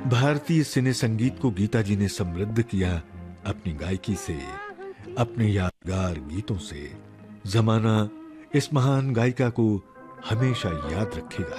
भारतीय सिने संगीत को गीता जी ने समृद्ध किया अपनी गायकी से, अपने यादगार गीतों से। जमाना इस महान गायिका को हमेशा याद रखेगा।